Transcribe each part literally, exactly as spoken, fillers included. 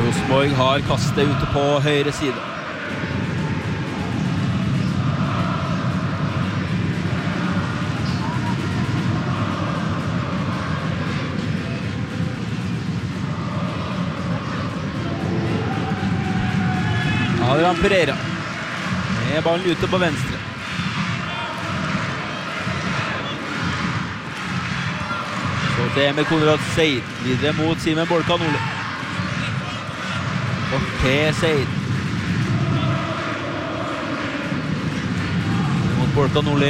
Rosenborg har kastet ute på høyre side. Adrian Pereira med ballen ute på venstre. Så til Emil Konrad Seid, videre mot Simen Bolka Nordli. Bort til Seid. Mot Bolka Nordli.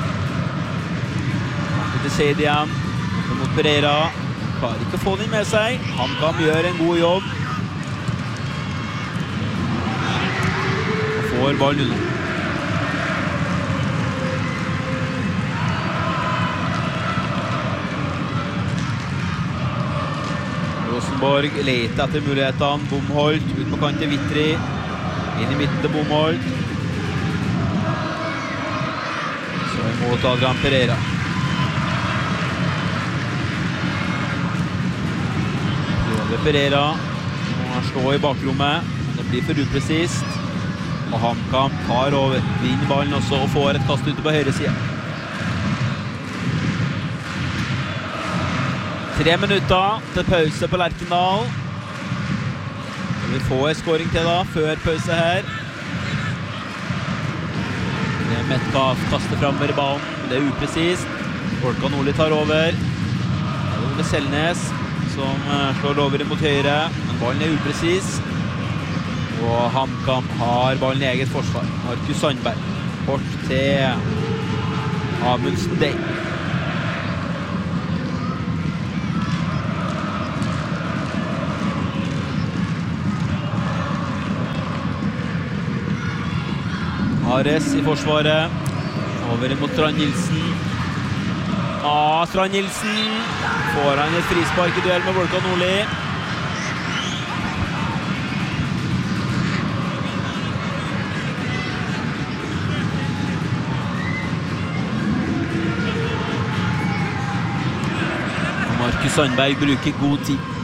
Til Seid igjen. Mot Pereira. Klarer ikke å få den med seg. Han kan gjøre en god jobb. Får ballen unna. Rosenborg leter etter mulighetene. Bomholt ut på kant til Vittri. Inn i midten til Bomholt. Så imot Adrian Pereira. Prøver Pereira. Må stå i bakrommet. Det blir for upresist. Og HamKam tar over, vinner ballen også og får et kast ute på høyre side. Tre minutter til pause på Lerkendal. Vi får en scoring til da, før pause her. Det er Metcalf kaster fremover i banen, det er upresist. Bolka Nordli tar over. Det er Ole Selnes som slår over mot høyre, men ballen er upresis. Og HamKam har ballen i eget forsvar. Markus Sandberg. Bort til Amundsen Day. Ares i forsvaret. Over mot Strand Nilsen. Ah, Strand Nilsen. Får han et frispark i duell med Bolka Nordli. Markus Sandberg bruker god tid.